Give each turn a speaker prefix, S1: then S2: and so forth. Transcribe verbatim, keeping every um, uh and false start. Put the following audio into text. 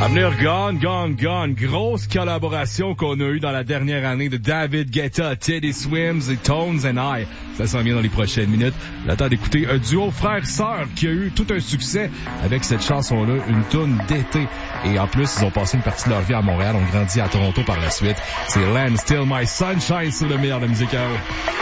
S1: À venir, Gone, Gone, Gone. Grosse collaboration qu'on a eue dans la dernière année de David Guetta, Teddy Swims et Tones and I. Ça s'en vient dans les prochaines minutes. Le temps d'écouter un duo frère-sœur qui a eu tout un succès avec cette chanson-là, une toune d'été. Et en plus, ils ont passé une partie de leur vie à Montréal, ont grandi à Toronto par la suite. C'est Land Still My Sunshine sur le meilleur de la musique à eux.